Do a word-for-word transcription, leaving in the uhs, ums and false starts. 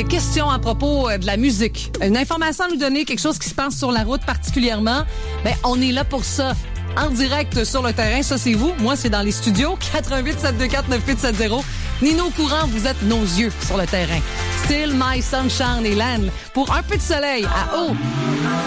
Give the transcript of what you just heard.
des questions à propos de la musique, une information à nous donner, quelque chose qui se passe sur la route particulièrement, ben on est là pour ça. En direct sur le terrain, ça c'est vous. Moi, c'est dans les studios. quatre un huit sept deux quatre neuf huit sept zéro. Nino Courant, vous êtes nos yeux sur le terrain. Still My Sunshine et Lan pour un peu de soleil à haut.